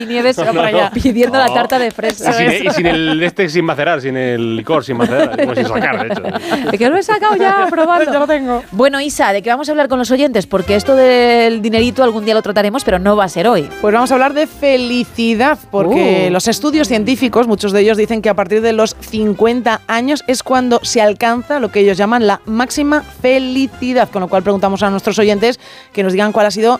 Nieves pidiendo la tarta de fresa. Y sin macerar, sin el licor, sin macerar, sin sacar, de hecho. ¿De qué lo he sacado ya? Probando. Ya lo tengo. Bueno, Isa, ¿de qué vamos a hablar con los oyentes? Porque esto del dinerito algún día lo trataremos, pero no va a ser hoy. Pues vamos a hablar de felicidad, porque los estudios científicos, muchos de ellos dicen que a partir de los 50 años es cuando se alcanza lo que ellos llaman la máxima felicidad, con lo cual preguntamos a nuestros oyentes que nos digan cuál ha sido